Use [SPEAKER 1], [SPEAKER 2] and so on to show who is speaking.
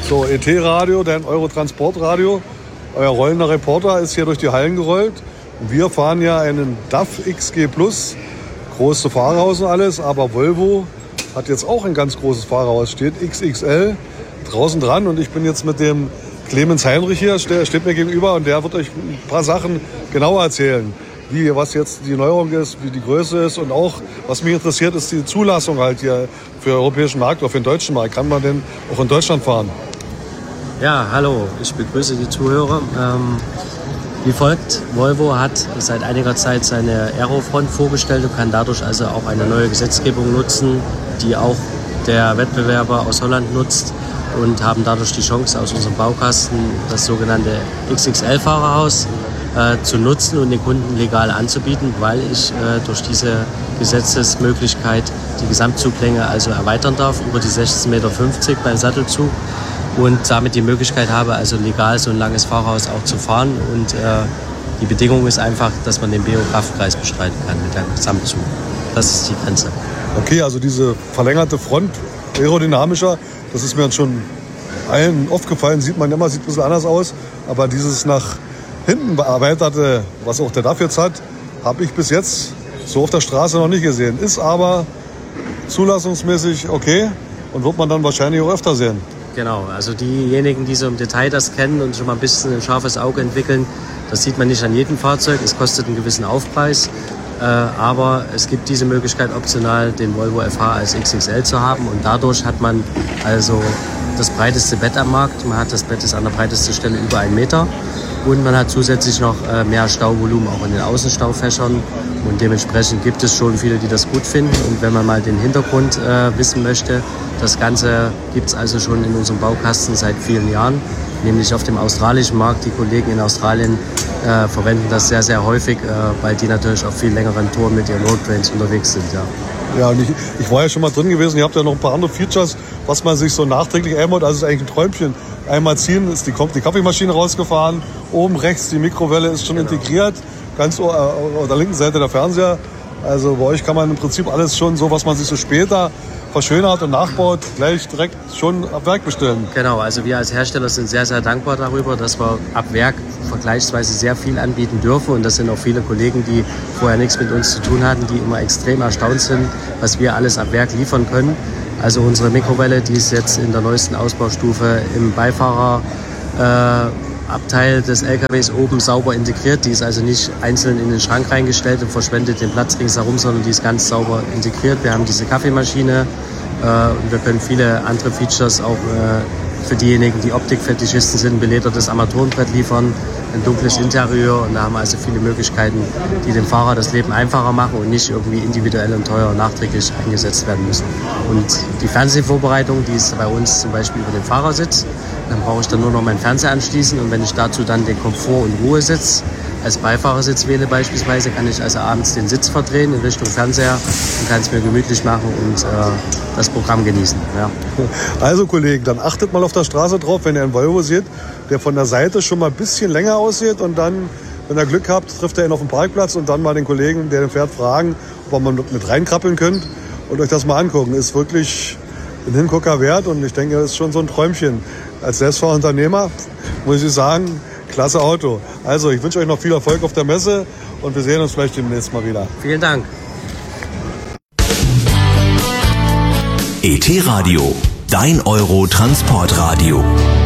[SPEAKER 1] So, ET-Radio, dein Eurotransportradio. Euer rollender Reporter ist hier durch die Hallen gerollt. Wir fahren ja einen DAF XG Plus, große Fahrerhaus und alles, aber Volvo hat jetzt auch ein ganz großes Fahrerhaus, steht XXL draußen dran und ich bin jetzt mit dem Clemens Heinrich hier, der steht mir gegenüber und der wird euch ein paar Sachen genauer erzählen, was jetzt die Neuerung ist, wie die Größe ist und auch, was mich interessiert, ist die Zulassung halt hier für den europäischen Markt oder für den deutschen Markt. Kann man denn auch in Deutschland fahren?
[SPEAKER 2] Ja, hallo, ich begrüße die Zuhörer. Wie folgt, Volvo hat seit einiger Zeit seine Aerofront vorgestellt und kann dadurch also auch eine neue Gesetzgebung nutzen, die auch der Wettbewerber aus Holland nutzt und haben dadurch die Chance, aus unserem Baukasten das sogenannte XXL-Fahrerhaus zu nutzen und den Kunden legal anzubieten, weil ich durch diese Gesetzesmöglichkeit die Gesamtzuglänge also erweitern darf über die 16,50 Meter beim Sattelzug. Und damit die Möglichkeit habe, also legal so ein langes Fahrerhaus auch zu fahren. Und die Bedingung ist einfach, dass man den BO-Kraftkreis bestreiten kann mit einem Gesamtzug. Das ist die Grenze.
[SPEAKER 1] Okay, also diese verlängerte Front, aerodynamischer, das ist mir jetzt schon allen aufgefallen, sieht man immer, sieht ein bisschen anders aus. Aber dieses nach hinten bearbeitete, was auch der DAF jetzt hat, habe ich bis jetzt so auf der Straße noch nicht gesehen. Ist aber zulassungsmäßig okay und wird man dann wahrscheinlich auch öfter sehen.
[SPEAKER 2] Genau, also diejenigen, die so im Detail das kennen und schon mal ein bisschen ein scharfes Auge entwickeln, das sieht man nicht an jedem Fahrzeug. Es kostet einen gewissen Aufpreis, aber es gibt diese Möglichkeit optional, den Volvo FH als XXL zu haben und dadurch hat man also das breiteste Bett am Markt. Das Bett ist an der breitesten Stelle über 1 Meter und man hat zusätzlich noch mehr Stauvolumen auch in den Außenstaufächern und dementsprechend gibt es schon viele, die das gut finden und wenn man mal den Hintergrund wissen möchte, das Ganze gibt es also schon in unserem Baukasten seit vielen Jahren, nämlich auf dem australischen Markt. Die Kollegen in Australien verwenden das sehr, sehr häufig, weil die natürlich auf viel längeren Touren mit ihren Roadtrains unterwegs sind.
[SPEAKER 1] Ja, und ich war ja schon mal drin gewesen. Ihr habt ja noch ein paar andere Features, was man sich so nachträglich einbaut. Also es ist eigentlich ein Träumchen. Einmal ziehen, ist die Kaffeemaschine rausgefahren. Oben rechts die Mikrowelle ist schon integriert. Ganz auf der linken Seite der Fernseher. Also bei euch kann man im Prinzip alles schon so, was man sich so später verschönert und nachbaut, gleich direkt schon ab Werk bestellen.
[SPEAKER 2] Genau, also wir als Hersteller sind sehr, sehr dankbar darüber, dass wir ab Werk vergleichsweise sehr viel anbieten dürfen. Und das sind auch viele Kollegen, die vorher nichts mit uns zu tun hatten, die immer extrem erstaunt sind, was wir alles ab Werk liefern können. Also unsere Mikrowelle, die ist jetzt in der neuesten Ausbaustufe im Beifahrerabteil des LKWs oben sauber integriert. Die ist also nicht einzeln in den Schrank reingestellt und verschwendet den Platz ringsherum, sondern die ist ganz sauber integriert. Wir haben diese Kaffeemaschine und wir können viele andere Features auch für diejenigen, die Optikfetischisten sind, beledertes Armaturenbrett liefern, ein dunkles Interieur und da haben wir also viele Möglichkeiten, die dem Fahrer das Leben einfacher machen und nicht irgendwie individuell und teuer nachträglich eingesetzt werden müssen. Und die Fernsehvorbereitung, die ist bei uns zum Beispiel über den Fahrersitz. Dann brauche ich dann nur noch meinen Fernseher anschließen und wenn ich dazu dann den Komfort- und Ruhesitz als Beifahrersitz wähle beispielsweise, kann ich also abends den Sitz verdrehen in Richtung Fernseher und kann es mir gemütlich machen und das Programm genießen. Ja.
[SPEAKER 1] Also Kollegen, dann achtet mal auf der Straße drauf, wenn ihr einen Volvo seht, der von der Seite schon mal ein bisschen länger aussieht und dann, wenn ihr Glück habt, trifft ihr ihn auf dem Parkplatz und dann mal den Kollegen, der den fährt, fragen, ob ihr mit reinkrabbeln könnt und euch das mal angucken. Ist wirklich ein Hingucker wert und ich denke, das ist schon so ein Träumchen. Als Selbstfahrunternehmer muss ich sagen, klasse Auto. Also ich wünsche euch noch viel Erfolg auf der Messe und wir sehen uns vielleicht demnächst mal wieder.
[SPEAKER 2] Vielen Dank.
[SPEAKER 3] ET Radio, dein Euro-Transportradio.